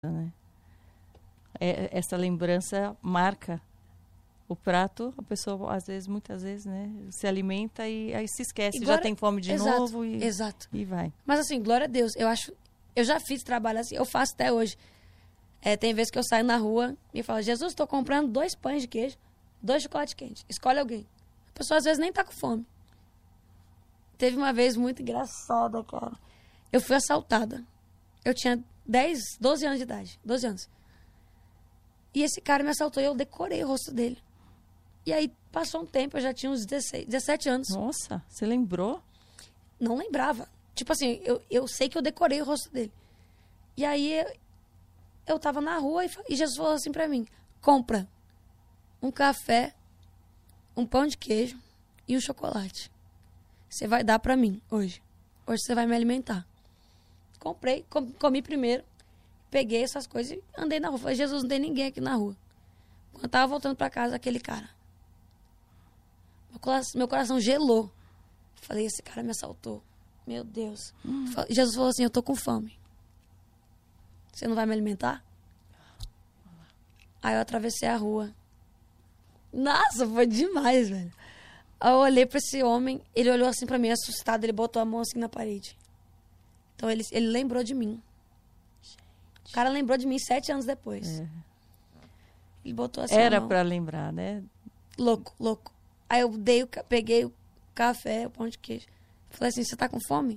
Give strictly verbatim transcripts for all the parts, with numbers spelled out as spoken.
né? É, essa lembrança marca o prato. A pessoa, às vezes, muitas vezes, né, se alimenta e aí se esquece, Agora, já tem fome de exato, novo e, exato. e vai. Mas assim, glória a Deus, eu acho, eu já fiz trabalho assim, eu faço até hoje. É, tem vezes que eu saio na rua e falo, Jesus, estou comprando dois pães de queijo, dois chocolates quentes, escolhe alguém. A pessoa às vezes nem tá com fome. Teve uma vez muito engraçada, cara. Eu fui assaltada. Eu tinha dez, doze anos de idade. doze anos. E esse cara me assaltou e eu decorei o rosto dele. E aí, passou um tempo, eu já tinha uns dezesseis, dezessete anos. Nossa, você lembrou? Não lembrava. Tipo assim, eu, eu sei que eu decorei o rosto dele. E aí, eu, eu tava na rua e, e Jesus falou assim pra mim, compra um café, um pão de queijo e um chocolate. Você vai dar pra mim hoje. Hoje você vai me alimentar. Comprei, com, comi primeiro, peguei essas coisas e andei na rua. Falei, Jesus, não tem ninguém aqui na rua. Quando eu tava voltando pra casa, aquele cara. Meu coração, meu coração gelou. Falei, esse cara me assaltou. Meu Deus. Hum. Jesus falou assim, eu tô com fome. Você não vai me alimentar? Aí eu atravessei a rua. Nossa, foi demais, velho. Aí eu olhei pra esse homem, ele olhou assim pra mim, assustado, ele botou a mão assim na parede. Então ele, ele lembrou de mim. Gente. O cara lembrou de mim sete anos depois. É. Ele botou assim Era a mão. pra lembrar, né? Louco, louco. Aí eu dei, peguei o café, o pão de queijo. Falei assim, você tá com fome?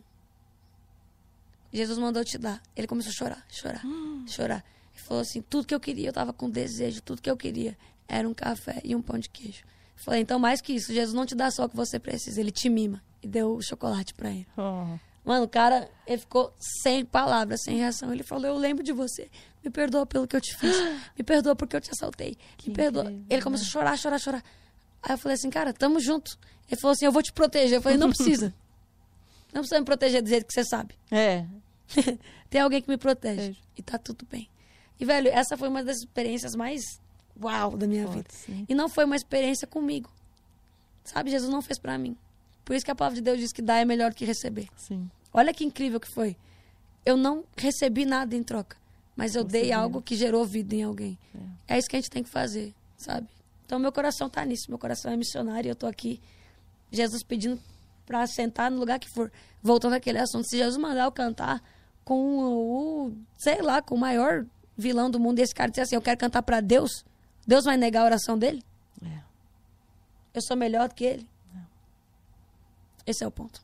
Jesus mandou eu te dar. Ele começou a chorar, chorar, hum. chorar. Ele falou assim, tudo que eu queria, eu tava com desejo, tudo que eu queria era um café e um pão de queijo. Falei, então mais que isso, Jesus não te dá só o que você precisa, ele te mima. E deu o chocolate pra ele. Oh. Mano, o cara, ele ficou sem palavras, sem reação. Ele falou, eu lembro de você. Me perdoa pelo que eu te fiz. Me perdoa porque eu te assaltei. Que Me perdoa. incrível. Ele começou a chorar, chorar, chorar. Aí eu falei assim, cara, tamo junto. Ele falou assim, eu vou te proteger. Eu falei, não precisa. Não precisa me proteger do jeito que você sabe. É. Tem alguém que me protege. É. E tá tudo bem. E, velho, essa foi uma das experiências mais uau da minha Pode, vida. Sim. E não foi uma experiência comigo. Sabe, Jesus não fez pra mim. Por isso que a palavra de Deus diz que dar é melhor do que receber. Sim. Olha que incrível que foi. Eu não recebi nada em troca. Mas eu Você dei viu. algo que gerou vida em alguém. É. é isso que a gente tem que fazer, sabe? Então, meu coração tá nisso. Meu coração é missionário e eu tô aqui. Jesus pedindo pra sentar no lugar que for. Voltando àquele assunto. Se Jesus mandar eu cantar com o, sei lá, com o maior vilão do mundo, esse cara dizer assim, eu quero cantar pra Deus, Deus vai negar a oração dele? É. Eu sou melhor do que ele? É. Esse é o ponto.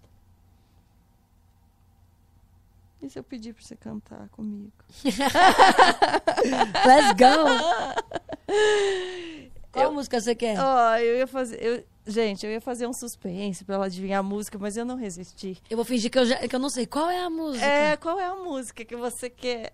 E se eu pedir pra você cantar comigo? Let's go! Qual eu, música você quer? Ó, oh, eu ia fazer... Eu, gente, eu ia fazer um suspense pra ela adivinhar a música, mas eu não resisti. Eu vou fingir que eu, já, que eu não sei. Qual é a música? É, qual é a música que você quer?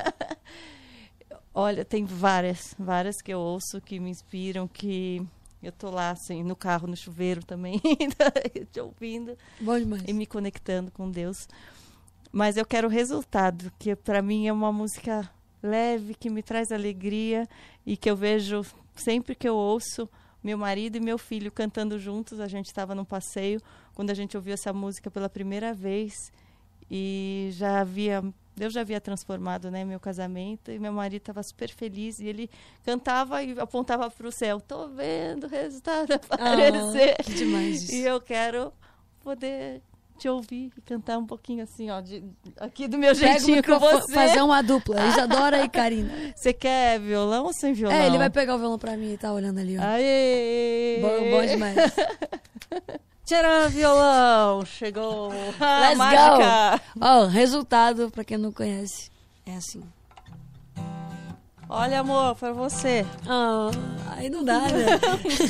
Olha, tem várias, várias que eu ouço, que me inspiram, que... Eu tô lá, assim, no carro, no chuveiro também, te ouvindo. Bom demais. E me conectando com Deus. Mas eu quero o resultado, que para mim é uma música leve, que me traz alegria e que eu vejo sempre que eu ouço meu marido e meu filho cantando juntos. A gente estava num passeio quando a gente ouviu essa música pela primeira vez e já havia... Deus já havia transformado, né, meu casamento e meu marido estava super feliz e ele cantava e apontava para o céu. Tô vendo o resultado aparecer. Oh, que demais isso. E eu quero poder te ouvir e cantar um pouquinho assim, ó, de, aqui do meu jeitinho com você. Fazer uma dupla. Isadora e Karina. Você quer violão ou sem violão? É, ele vai pegar o violão para mim e tá olhando ali, ó. Aê! Bom, bom demais. Tcharam, violão! Chegou! Ah, Let's mágica. go! Ó, oh, resultado, pra quem não conhece, é assim. Olha, amor, pra você. Ah, oh, aí não dá, né?